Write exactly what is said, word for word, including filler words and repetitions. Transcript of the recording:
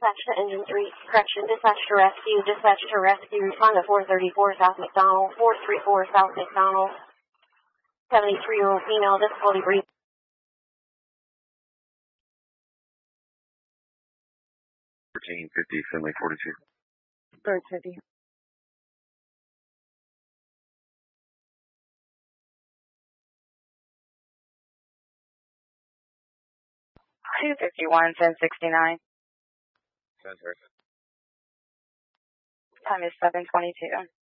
Dispatch to engine three, correction, dispatch to rescue, dispatch to rescue, respond to four thirty-four South McDonald, four thirty-four South McDonald, seventy-three-year-old female, difficulty breathing. fourteen fifty, Finley forty-two. Bird fifty. two fifty-one, ten sixty-nine. Center. Time is seven twenty-two.